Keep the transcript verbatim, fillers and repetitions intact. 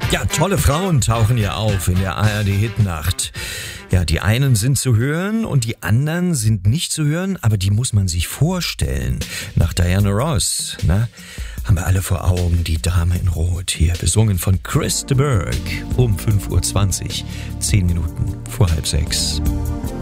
Ja, tolle Frauen tauchen hier auf in der A R D-Hitnacht. Ja, die einen sind zu hören und die anderen sind nicht zu hören, aber die muss man sich vorstellen. Nach Diana Ross, na, haben wir alle vor Augen, die Dame in Rot hier, besungen von Chris de Burgh um fünf Uhr zwanzig, zehn Minuten vor halb sechs.